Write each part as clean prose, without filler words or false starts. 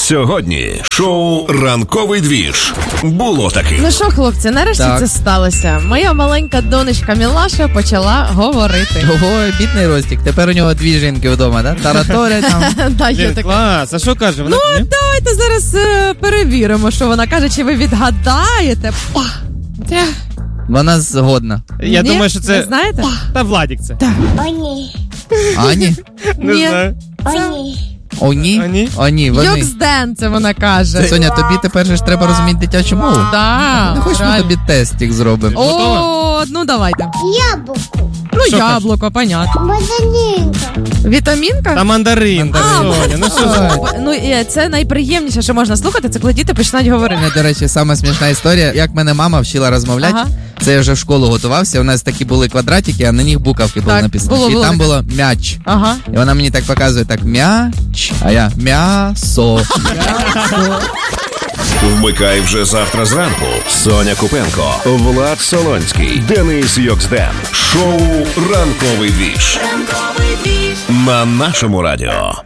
Сьогодні шоу «Ранковий двіж». Було таки. Ну що, хлопці, нарешті це сталося. Моя маленька донечка Мілаша почала говорити. Ого, бідний Ростік. Тепер у нього 2 жінки вдома, да? Тараторя там. Да, є така. Клас, а що каже вона? Ну, давайте зараз перевіримо, що вона каже, чи ви відгадаєте. Вона згодна. Я думаю, що це... Ви знаєте? Та Владік це. О, ні. Ані? Не Ні. знаю. О, ні. Оні? Ані? Оні, вони. Йоксден, це вона каже. Соня, тобі тепер же ж треба розуміти дитячу мову. Да, Не хочеш, ми реально. тобі тестик зробимо? О, ну давайте. Яблуко. Ну, Що яблуко, понятно. Базанінка. Вітамінка? Та мандаринка, Соня, ну що ж. Ну, і це найприємніше, що можна слухати, це коли діти починають говорити. До речі, сама смішна історія, як мене мама вчила розмовляти. Ага. Це я вже в школу готувався, у нас такі були квадратики, а на них буковки були Так, написані. було І там таке. було м'яч. Ага. І вона мені так показує, так, м'яч, а я м'ясо. Вмикай вже завтра зранку. Соня Купенко, Влад Солонський, Денис Йоксден. Шоу «Ранковий двіж». На нашому радіо.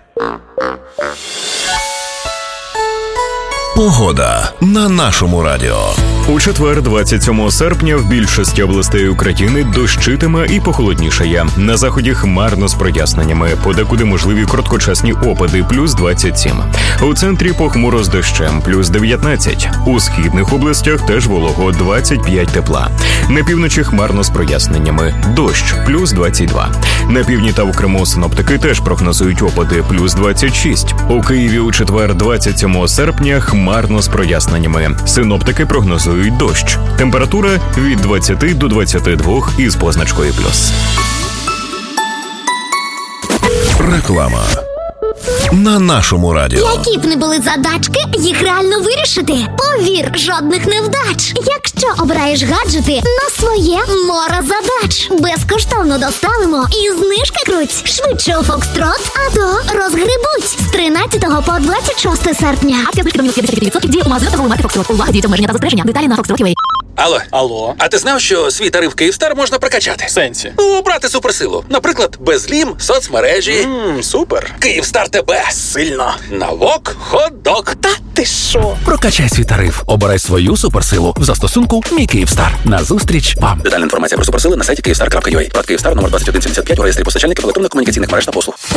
Погода на нашому радіо. У четвер, 27 серпня, в більшості областей України дощитиме і похолоднішає. На заході хмарно з проясненнями, подекуди можливі короткочасні опади, плюс 27. У центрі похмуро з дощем, плюс 19. У східних областях теж волого, 25 тепла. На півночі хмарно з проясненнями, дощ, плюс 22. На півдні та в Криму синоптики теж прогнозують опади, плюс 26. У Києві у четвер, 27 серпня, хмарно з проясненнями. Синоптики прогнозують дощ. Температура від 20 до 22 із позначкою плюс. Реклама. На нашому радіо. Які б не були задачки, їх реально вирішити. Повір, жодних невдач. Якщо обираєш гаджети на своє море задач. Безкоштовно доставимо і знижки круть. Швидше у Фокстрот, а то розгребуть. З 13 по 26 серпня. Акція знижки до мінус 50% діє у магазинах та веломаркет Фокстрот. Увага, діти, обмеження та застереження. Деталі на Фокстрот.ua. Алло. А ти знав, що свій тариф Київстар можна прокачати? В сенсі? Ну, брати суперсилу. Наприклад, безлім, соцмережі. Супер. Київстар тебе. Сильно. Навок, хот-дог. Та ти що? Прокачай свій тариф. Обирай свою суперсилу в застосунку «Мій Київстар». Назустріч вам. Детальна інформація про суперсили на сайті Київстар.ua. Прод Київстар номер 2175 у реєстрі постачальників електронних комунікаційних мереж та послуг.